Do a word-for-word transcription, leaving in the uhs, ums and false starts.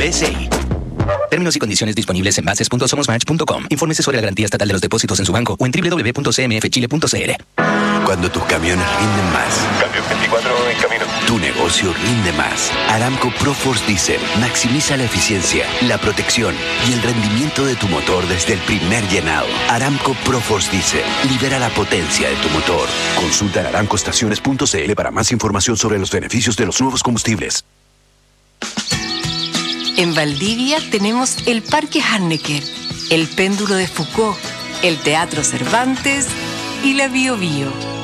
B C I. Términos y condiciones disponibles en bases punto somosmatch punto com. Infórmese sobre la garantía estatal de los depósitos en su banco o en doble u doble u doble u punto c m f chile punto c l. Cuando tus camiones rinden más. Cambio veinticuatro en camino. Tu negocio rinde más. Aramco ProForce Diesel maximiza la eficiencia, la protección y el rendimiento de tu motor desde el primer llenado. Aramco ProForce Diesel libera la potencia de tu motor. Consulta en aramco estaciones punto c l para más información sobre los beneficios de los nuevos combustibles. En Valdivia tenemos el Parque Hannecker, el Péndulo de Foucault, el Teatro Cervantes y la Bio Bio.